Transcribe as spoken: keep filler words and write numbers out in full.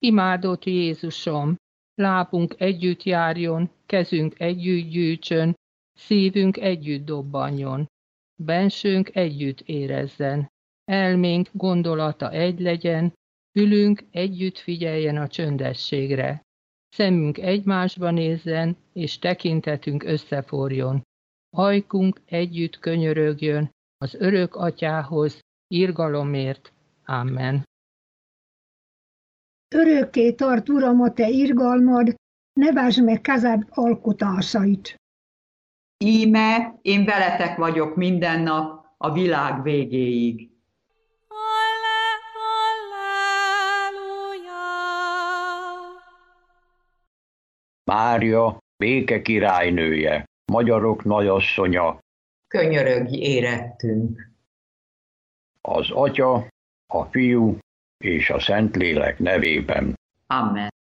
Imádott Jézusom, lábunk együtt járjon, kezünk együtt gyűjtsön, szívünk együtt dobbanjon, bensőnk együtt érezzen, elménk gondolata egy legyen, fülünk együtt figyeljen a csöndességre, szemünk egymásba nézzen, és tekintetünk összeforjon, ajkunk együtt könyörögjön az örök Atyához, irgalomért. Amen. Örökké tart, Uram, a te irgalmad, ne vásd meg kezed alkotásait. Íme, én veletek vagyok minden nap a világ végéig. Mária, béke királynője, magyarok nagyasszonya, Könyörögj érettünk. az Atya, a Fiú és a Szentlélek nevében. Amen.